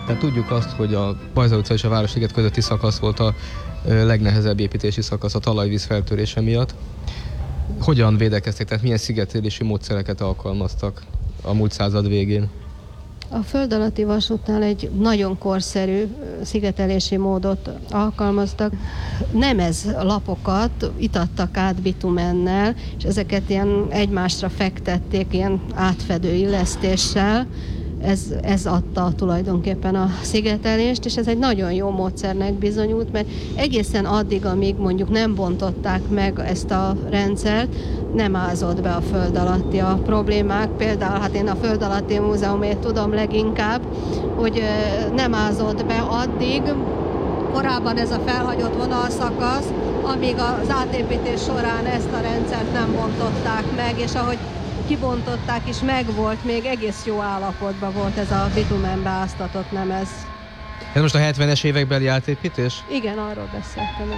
Tehát tudjuk azt, hogy a Bajza utca és a Városliget közötti szakasz volt a legnehezebb építési szakasz a talajvíz feltörése miatt. Hogyan védekeztek, tehát milyen szigetelési módszereket alkalmaztak a múlt század végén? A föld alatti vasútnál egy nagyon korszerű szigetelési módot alkalmaztak. Nemez lapokat itattak át bitumennel, és ezeket ilyen egymásra fektették ilyen átfedő illesztéssel. Ez adta tulajdonképpen a szigetelést, és ez egy nagyon jó módszernek bizonyult, mert egészen addig, amíg mondjuk nem bontották meg ezt a rendszert, nem ázott be a föld alatti a problémák. Például hát én a Föld alatti múzeumét tudom leginkább, hogy nem ázott be addig, korábban ez a felhagyott vonalszakasz, amíg az átépítés során ezt a rendszert nem bontották meg, és ahogy kibontották is, megvolt, még egész jó állapotban volt ez a bitumenbe áztatott nemez. Ez most a 70-es évekbeli átépítés? Igen, arról beszéltem.